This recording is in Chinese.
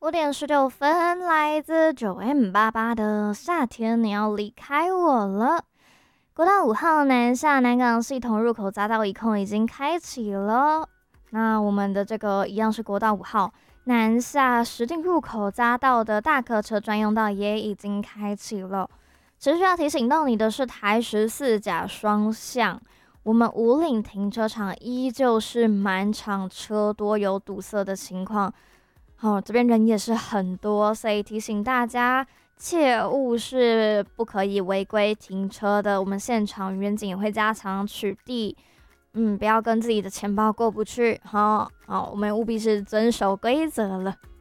5点19分，来自9M88的夏天，你要离开我了。国道5号南下南港系统入口匝道一控已经开启了。那我们的这个一样是国道5号南下石碇入口匝道的大客车专用道也已经开启了。持续要提醒到你的是台14甲双向，我们武岭停车场依旧是满场车多有堵塞的情况。这边人也是很多，所以提醒大家切勿是不可以违规停车的。我们现场员警也会加强取缔，不要跟自己的钱包过不去。我们务必是遵守规则了。